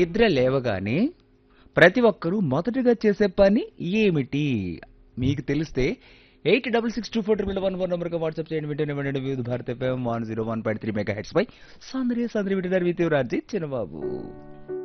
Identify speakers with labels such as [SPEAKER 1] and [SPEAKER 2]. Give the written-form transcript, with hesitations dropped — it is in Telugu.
[SPEAKER 1] నిద్ర లేవగానే ప్రతి ఒక్కరూ మొదటగా చేసే పని ఏమిటి? మీకు తెలిస్తే 86624111 నంబర్‌కి వాట్సాప్ చేయండి. వింటూనే వివిధ భారత్ ఎఫ్ఎం 101.3 మెగాహెర్ట్జ్ పై సందడి వింటున్నారు విత్ యువర్ ఆర్‌జే చిన్నబాబు.